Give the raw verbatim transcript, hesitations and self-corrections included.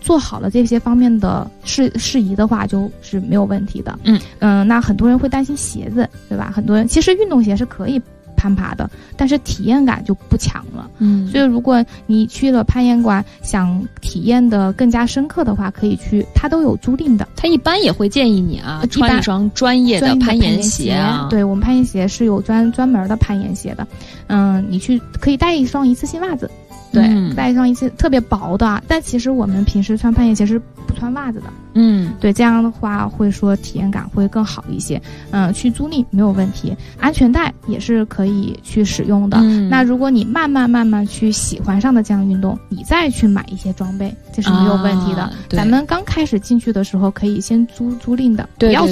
做好了这些方面的事事宜的话，就是没有问题的。 嗯嗯、呃，那很多人会担心鞋子，对吧？很多人其实运动鞋是可以攀爬的，但是体验感就不强了。 嗯， 所以如果你去了攀岩馆，想体验的更加深刻的话，可以去，它都有租赁的。 他一般也会建议你啊， 一般穿一双专业的攀岩鞋啊。 对，我们攀岩鞋是有专专门的攀岩鞋的。嗯，你去可以带一双一次性袜子。对， 嗯、 带上一次特别薄的，但其实我们平时穿攀岩鞋是不穿袜子的。 嗯， 对，这样的话会说体验感会更好一些。嗯，去租赁没有问题，安全带也是可以去使用的。 嗯， 那如果你慢慢慢慢去喜欢上的这样运动，你再去买一些装备，这是没有问题的。 啊、 咱们刚开始进去的时候，可以先租租赁的， 对对对， 不要